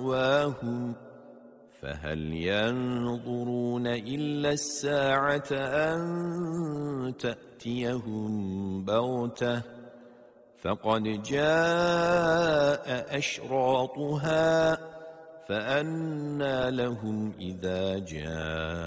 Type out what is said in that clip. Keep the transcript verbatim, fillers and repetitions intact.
مأواهم فهل ينظرون إلا الساعة أن تأتيهم بغتة فقد جاء أشراطها فأنى لهم إذا جاءوا